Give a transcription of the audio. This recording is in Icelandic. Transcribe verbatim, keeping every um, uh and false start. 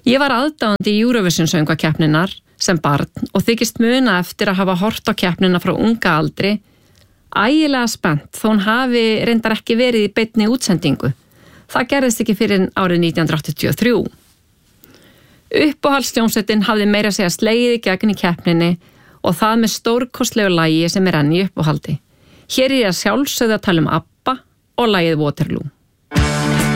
Ég var aðdáandi í Eurovision söngvakeppninnar sem barn og þykist muna eftir að hafa hort á keppnina frá unga aldri, ægilega spennt þó hún hafi reyndar ekki verið í beinni útsendingu. Það gerðist ekki fyrir árið nítján hundruð áttatíu og þrjú. Uppáhaldshljómsveitin hafði meira að segja slegið í gegn í keppninni og það með stórkostlegu lagi sem er enn í uppáhaldi. Hér er ég að sjálfsögðu að tala um ABBA og lagið Waterloo.